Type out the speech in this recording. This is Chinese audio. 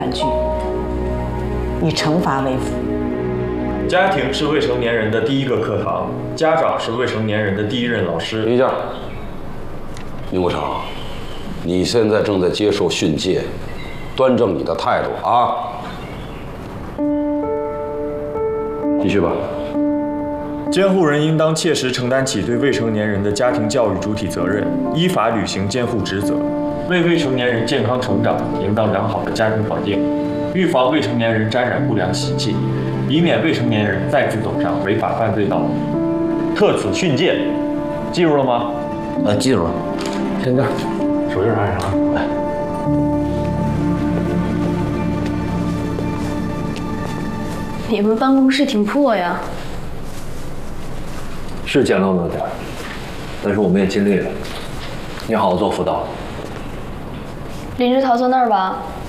剧，以惩罚为辅。 家庭是未成年人的第一个课堂，家长是未成年人的第一任老师。 停一下，宁国成，你现在正在接受训诫，端正你的态度啊！继续吧。 监护人应当切实承担起对未成年人的家庭教育主体责任，依法履行监护职责，为未成年人健康成长营造良好的家庭环境，预防未成年人沾染不良习气，以免未成年人再次走上违法犯罪道路。特此训诫，记住了吗？ 记住了。 先这样， 手印按上。来。 你们办公室挺破呀。 是简陋了点，但是我们也尽力了。你好好做辅导。 林志涛坐那儿吧。